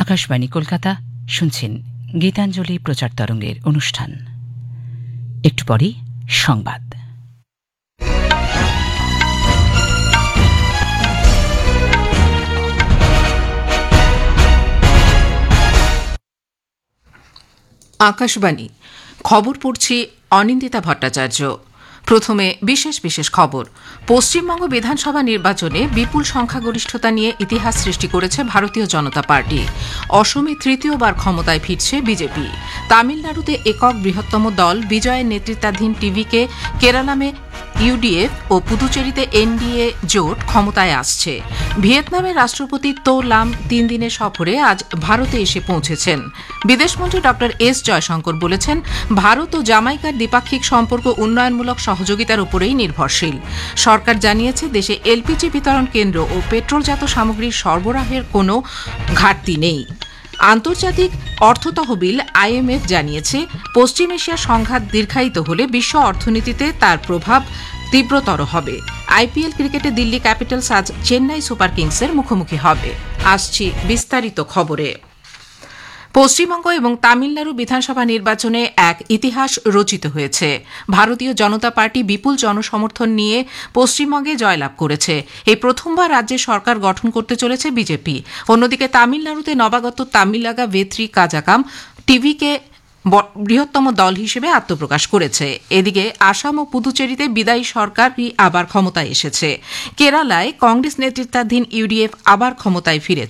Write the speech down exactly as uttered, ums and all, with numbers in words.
আকাশবাণী কলকাতা, শুনছেন গীতাঞ্জলি প্রচার তরঙ্গের অনুষ্ঠান। একটু পরেই সংবাদ। আকাশবাণী খবর পড়ছি অনিন্দিতা ভট্টাচার্য। প্রথমে বিশেষ বিশেষ খবর। পশ্চিমবঙ্গ বিধানসভা নির্বাচনে বিপুল সংখ্যাগরিষ্ঠতা নিয়ে ইতিহাস সৃষ্টি করেছে ভারতীয় জনতা পার্টি। অসমে তৃতীয়বার ক্ষমতায় ফিরছে বিজেপি। তামিলনাড়ুতে একক বৃহত্তম দল বিজয়ের নেতৃত্বাধীন টিভিকে, কেরালামে ইউডিএফ ও পুদুচেরিতে এনডিএ জোট ক্ষমতায় আসছে। ভিয়েতনামের রাষ্ট্রপতি তো লাম তিন দিনের সফরে আজ ভারতে এসে পৌঁছেছেন। বিদেশমন্ত্রী ড এস জয়শঙ্কর বলেছেন, ভারত ও জামাইকার দ্বিপাক্ষিক সম্পর্ক উন্নয়নমূলক সহযোগিতার উপরেই নির্ভরশীল। সরকার জানিয়েছে, দেশে এলপিজি বিতরণ কেন্দ্র ও পেট্রোলজাত সামগ্রীর সরবরাহের কোনো ঘাটতি নেই। আন্তর্জাতিক অর্থ তহবিল আইএমএফ জানিয়েছে, পশ্চিম এশিয়ার সংঘাত দীর্ঘায়িত হলে বিশ্ব অর্থনীতিতে তার প্রভাব তীব্রতর হবে। আইপিএল ক্রিকেটে দিল্লি ক্যাপিটালস আজ চেন্নাই সুপার কিংসের মুখোমুখি হবে। আসছি বিস্তারিত খবরে। পশ্চিমবঙ্গ এবং তামিলনাড়ু বিধানসভা নির্বাচনে এক ইতিহাস রচিত হয়েছে। ভারতীয় জনতা পার্টি বিপুল জনসমর্থন নিয়ে পশ্চিমবঙ্গে জয়লাভ করেছে। এই প্রথমবার রাজ্যে সরকার গঠন করতে চলেছে বিজেপি। অন্যদিকে তামিলনাড়ুতে নবাগত তামিলাগা ভেত্রি কাজাকাম টিভিকে বৃহত্তম দল হিসেবে আত্মপ্রকাশ করেছে। এদিকে আসাম ও পুদুচেরিতে বিদায়ী সরকারই আবার ক্ষমতায় এসেছে। কেরালায় কংগ্রেস নেতৃত্বাধীন ইউডিএফ আবার ক্ষমতায় ফিরেছে।